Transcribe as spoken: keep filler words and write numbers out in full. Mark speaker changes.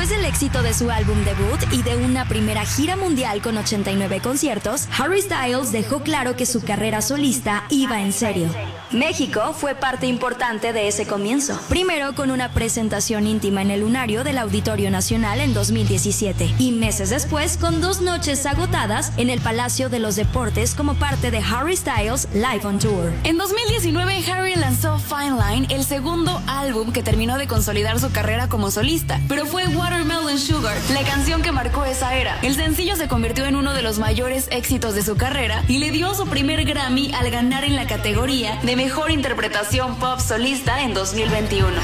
Speaker 1: Después del éxito de su álbum debut y de una primera gira mundial con ochenta y nueve conciertos, Harry Styles dejó claro que su carrera solista iba en serio. México fue parte importante de ese comienzo. Primero con una presentación íntima en el Lunario del Auditorio Nacional en dos mil diecisiete y meses después con dos noches agotadas en el Palacio de los Deportes como parte de Harry Styles Live on Tour.
Speaker 2: En dos mil diecinueve, Harry lanzó Fine Line, el segundo álbum que terminó de consolidar su carrera como solista, pero fue Watermelon Sugar, la canción que marcó esa era. El sencillo se convirtió en uno de los mayores éxitos de su carrera y le dio su primer Grammy al ganar en la categoría de Mejor Interpretación Pop Solista en dos mil veintiuno.